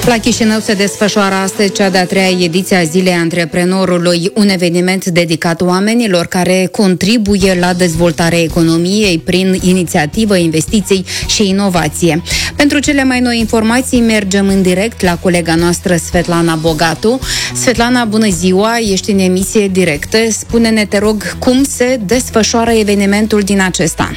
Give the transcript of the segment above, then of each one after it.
La Chișinău se desfășoară astăzi cea de-a treia ediție a Zilei Antreprenorului, un eveniment dedicat oamenilor care contribuie la dezvoltarea economiei prin inițiativă, investiții și inovație. Pentru cele mai noi informații mergem în direct la colega noastră Svetlana Bogatu. Svetlana, bună ziua, ești în emisie directă. Spune-ne, te rog, cum se desfășoară evenimentul din acest an?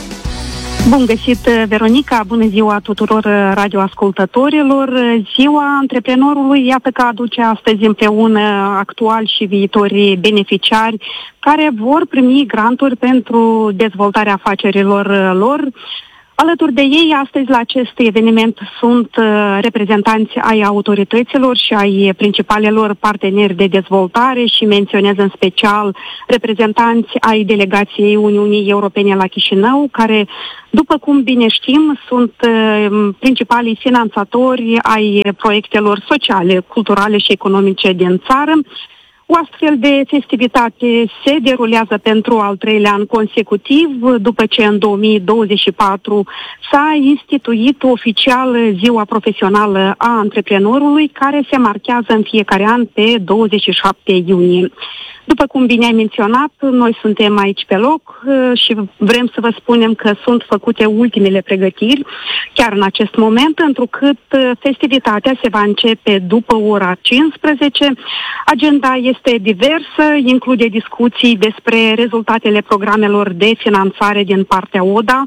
Bun găsit, Veronica, bună ziua tuturor radioascultătorilor. Ziua Antreprenorului, iată că aduce astăzi împreună actuali și viitori beneficiari care vor primi granturi pentru dezvoltarea afacerilor lor. Alături de ei, astăzi la acest eveniment sunt reprezentanți ai autorităților și ai principalelor parteneri de dezvoltare și menționez în special reprezentanți ai delegației Uniunii Europene la Chișinău, care, după cum bine știm, sunt principalii finanțatori ai proiectelor sociale, culturale și economice din țară. O astfel de festivitate se derulează pentru al treilea an consecutiv, după ce în 2024 s-a instituit oficial Ziua Profesională a Antreprenorului, care se marchează în fiecare an pe 27 iunie. După cum bine ai menționat, noi suntem aici pe loc și vrem să vă spunem că sunt făcute ultimele pregătiri chiar în acest moment, întrucât festivitatea se va începe după ora 15. Agenda este diversă, include discuții despre rezultatele programelor de finanțare din partea ODA,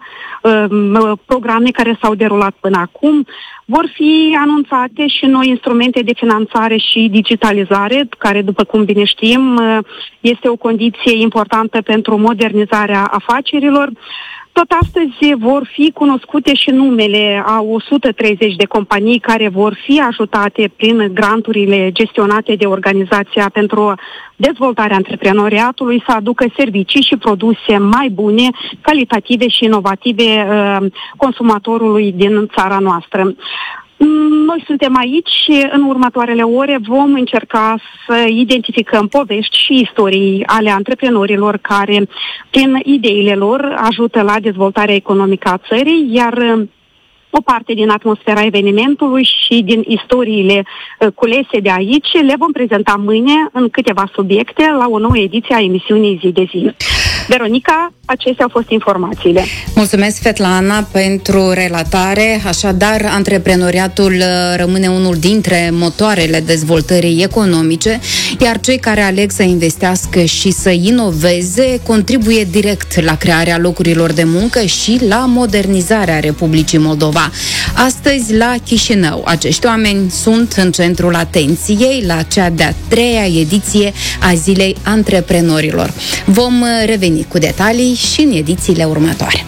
programe care s-au derulat până acum. Vor fi anunțate și noi instrumente de finanțare și digitalizare, care, după cum bine știm, este o condiție importantă pentru modernizarea afacerilor. Tot astăzi vor fi cunoscute și numele a 130 de companii care vor fi ajutate prin granturile gestionate de Organizația pentru Dezvoltarea Antreprenoriatului să aducă servicii și produse mai bune, calitative și inovative consumatorului din țara noastră. Noi suntem aici și în următoarele ore vom încerca să identificăm povești și istorii ale antreprenorilor care, prin ideile lor, ajută la dezvoltarea economică a țării, iar o parte din atmosfera evenimentului și din istoriile culese de aici le vom prezenta mâine în câteva subiecte la o nouă ediție a emisiunii Zi de Zi. Veronica, acestea au fost informațiile. Mulțumesc, Svetlana, pentru relatare. Așadar, antreprenoriatul rămâne unul dintre motoarele dezvoltării economice, iar cei care aleg să investească și să inoveze contribuie direct la crearea locurilor de muncă și la modernizarea Republicii Moldova. Astăzi, la Chișinău, acești oameni sunt în centrul atenției la cea de-a treia ediție a Zilei Antreprenorilor. Vom reveni cu detalii și în edițiile următoare.